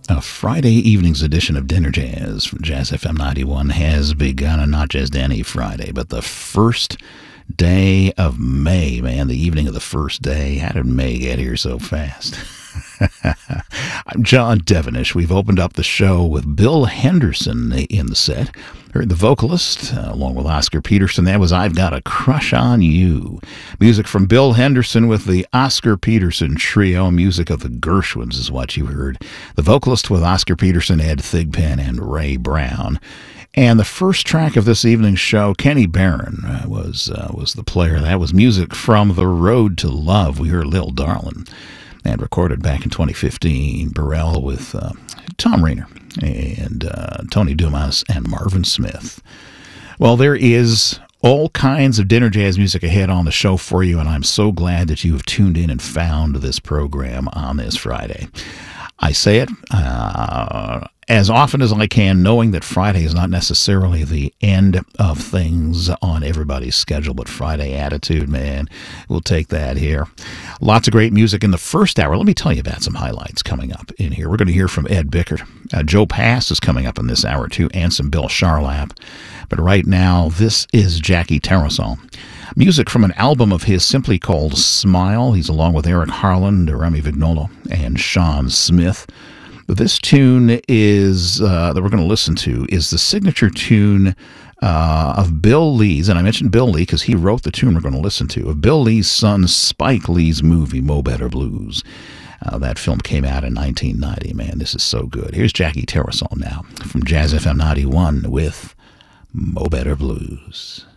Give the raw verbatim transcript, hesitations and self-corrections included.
A Friday evening's edition of Dinner Jazz from Jazz F M ninety-one has begun, and not just any Friday, but the first day of May, man, the evening of the first day. How did May get here so fast? I'm John Devenish. We've opened up the show with Bill Henderson in the set. Heard the vocalist, uh, along with Oscar Peterson. That was I've Got a Crush on You. Music from Bill Henderson with the Oscar Peterson Trio. Music of the Gershwins is what you heard. The vocalist with Oscar Peterson, Ed Thigpen, and Ray Brown. And the first track of this evening's show, Kenny Barron, uh, was uh, was the player. That was music from The Road to Love. We heard Lil Darlin', and recorded back in twenty fifteen. Burrell with uh, Tom Rayner and uh, Tony Dumas and Marvin Smith. Well, there is all kinds of dinner jazz music ahead on the show for you, and I'm so glad that you have tuned in and found this program on this Friday. I say it uh, as often as I can, knowing that Friday is not necessarily the end of things on everybody's schedule, but Friday attitude, man, we'll take that here. Lots of great music in the first hour. Let me tell you about some highlights coming up in here. We're going to hear from Ed Bickert. Uh, Joe Pass is coming up in this hour, too, and some Bill Charlap. But right now, this is Jackie Tarasson. Music from an album of his simply called Smile. He's along with Eric Harland, Remy Vignolo, and Sean Smith. This tune is uh, that we're going to listen to is the signature tune uh, of Bill Lee's, and I mentioned Bill Lee because he wrote the tune we're going to listen to, of Bill Lee's son Spike Lee's movie, Mo Better Blues. Uh, that film came out in nineteen ninety. Man, this is so good. Here's Jackie Tarasson now from Jazz F M ninety-one with Mo Better Blues.